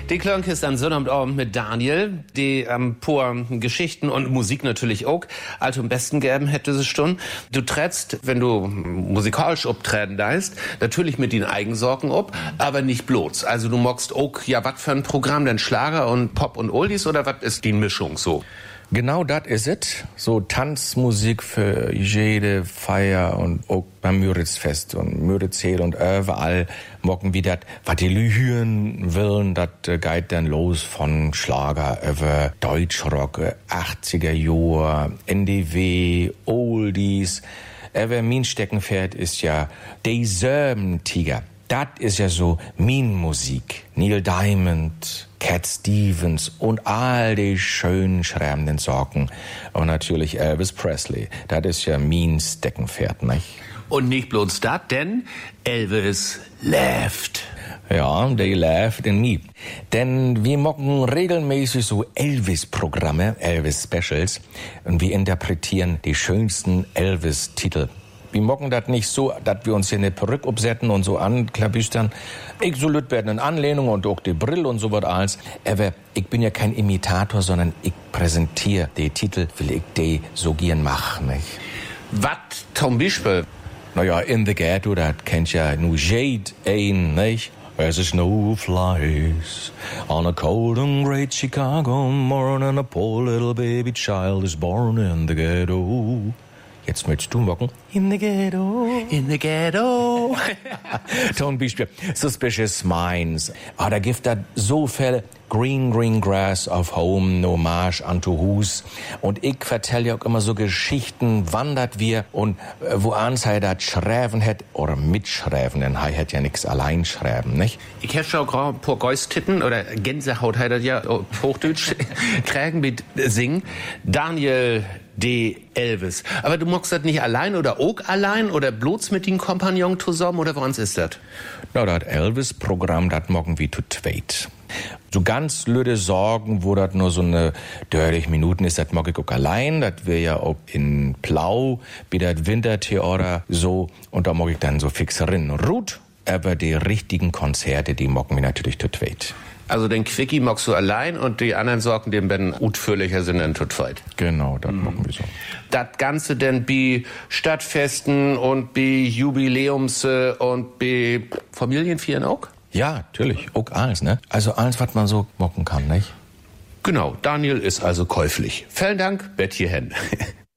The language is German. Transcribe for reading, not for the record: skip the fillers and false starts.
Die Klönke ist an Sonnabend mit Daniel, die paar Geschichten und Musik natürlich auch. Also am besten geben hätte sie schon. Du trittst, wenn du musikalisch auftreten darfst, natürlich mit den Eigensorgen ob, aber nicht bloß. Also du magst auch, ja, was für ein Programm, denn Schlager und Pop und Oldies oder was ist die Mischung so? Genau das ist es. So Tanzmusik für jede Feier und auch beim Müritzfest und Müritzsee und überall mocken wir das, was die Lühüren wollen, das geht dann los von Schlager über Deutschrock, 80er Jahre, NDW, Oldies. Aber mein Steckenpferd ist ja die Tiger. Das ist ja so mein Musik. Neil Diamond, Cat Stevens und all die schönen schreibenden Sorgen. Und natürlich Elvis Presley. Das ist ja mein Steckenpferd, nicht? Und nicht bloß das, denn Elvis lebt. Ja, they laughed in me. Denn wir machen regelmäßig so Elvis-Programme, Elvis-Specials. Und wir interpretieren die schönsten Elvis-Titel. Wir mocken das nicht so, dass wir uns hier eine Perücke absetzen und so anklabüstern. Ich so lüt werden in Anlehnung und auch die Brille und so was alles. Aber ich bin ja kein Imitator, sondern ich präsentiere die Titel, will ich die so gern machen, nicht? Was zum Beispiel? Naja, In the Ghetto, das kennt ja nur Jade ein, nicht? As the snow flies on a cold and great Chicago morning, a poor little baby child is born in the ghetto. Jetzt möchtest du mocken. In the ghetto. In the ghetto. Zum Beispiel Suspicious Minds. Da gibt es so viele Green Grass of Home, no Marsch an to Hus. Und ich vertelle ja auch immer so Geschichten, wann dat wir und wo ans er dat schreiben hat oder mitschreiben, denn er hat ja nix allein schreiben, nicht? Ich hab schon gerade ein paar Geustitten oder Gänsehaut hat er ja auf Hochdeutsch tragen mit singen. Daniel D. Elvis. Aber du magst das nicht allein oder auch allein oder bloß mit den Kompagnon zusammen oder woran ist das? Na, das Elvis-Programm, das mogen wir zu zweit. So ganz lüde Sorgen, wo das nur so eine 30 Minuten ist, das mag ich auch allein. Das wäre ja auch in Plau, wie das Wintertheater so. Und da mag ich dann so fix rein. Ruht, aber die richtigen Konzerte, die mogen wir natürlich zu zweit. Also den Quickie magst du allein und die anderen Sorgen, dem werden utführlicher sind dann zu zweit. Genau, das machen wir so. Das Ganze denn bei Stadtfesten und bei Jubiläums und bei Familienfeiern auch? Ja, natürlich, auch alles, ne? Also alles, was man so mocken kann, nicht? Genau, Daniel ist also käuflich. Vielen Dank, Bettchen.